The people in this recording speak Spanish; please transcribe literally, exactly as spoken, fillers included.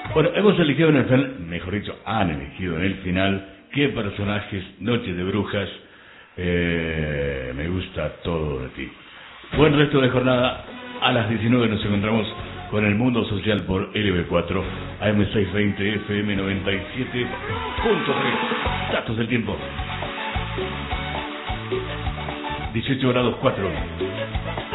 Bueno, hemos elegido en el final, mejor dicho, han elegido en el final, qué personajes, Noche de Brujas, eh, me gusta todo de ti. Buen resto de jornada, a las diecinueve nos encontramos con El Mundo Social por L B cuatro, A M seiscientos veinte, F M noventa y siete punto tres. Datos del tiempo. dieciocho grados cuatro.